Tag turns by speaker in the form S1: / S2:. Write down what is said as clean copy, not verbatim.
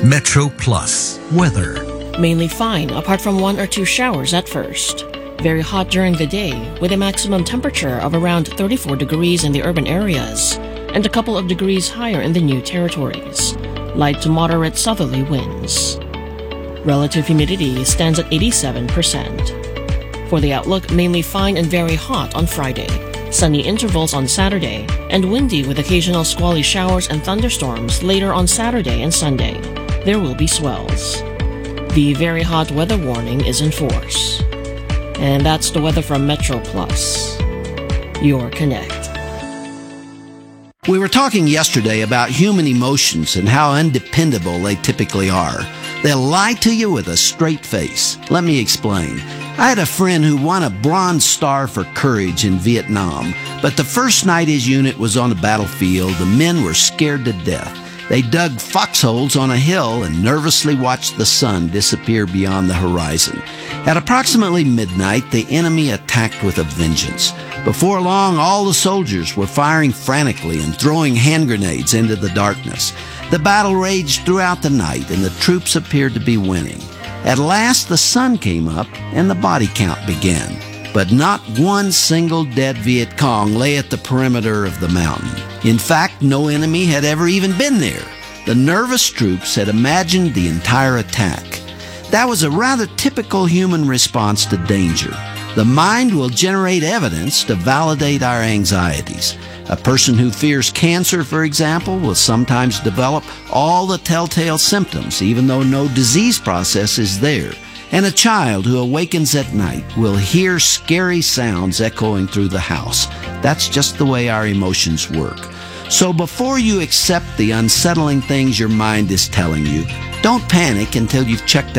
S1: Metro Plus weather.
S2: Mainly fine, apart from 1 or 2 showers at first. Very hot during the day, with a maximum temperature of around 34 degrees in the urban areas, and a couple of degrees higher in the new territories. Light to moderate southerly winds. Relative humidity stands at 87%. For the outlook, mainly fine and very hot on Friday. Sunny intervals on Saturday, and windy with occasional squally showers and thunderstorms later on Saturday and Sunday. There will be swells. The very hot weather warning is in force. And that's the weather from Metro Plus, your Connect.
S3: We were talking yesterday about human emotions and how undependable they typically are. They'll lie to you with a straight face. Let me explain. I had a friend who won a Bronze Star for courage in Vietnam, but the first night his unit was on the battlefield, the men were scared to death. They dug foxholes on a hill and nervously watched the sun disappear beyond the horizon. At approximately midnight, the enemy attacked with a vengeance. Before long, all the soldiers were firing frantically and throwing hand grenades into the darkness. The battle raged throughout the night, and the troops appeared to be winning. At last, the sun came up, and the body count began. But not one single dead Viet Cong lay at the perimeter of the mountain. In fact, no enemy had ever even been there. The nervous troops had imagined the entire attack. That was a rather typical human response to danger. The mind will generate evidence to validate our anxieties. A person who fears cancer, for example, will sometimes develop all the telltale symptoms, even though no disease process is there. And a child who awakens at night will hear scary sounds echoing through the house. That's just the way our emotions work. So before you accept the unsettling things your mind is telling you, don't panic until you've checked